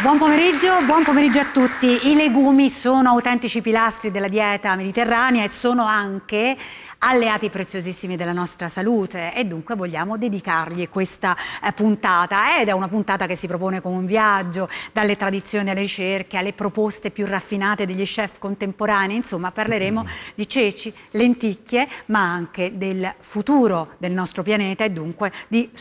Buon pomeriggio a tutti. I legumi sono autentici pilastri della dieta mediterranea e sono anche alleati preziosissimi della nostra salute e dunque vogliamo dedicargli questa puntata ed è una puntata che si propone come un viaggio dalle tradizioni alle ricerche, alle proposte più raffinate degli chef contemporanei. Insomma, parleremo di ceci, lenticchie, ma anche del futuro del nostro pianeta e dunque di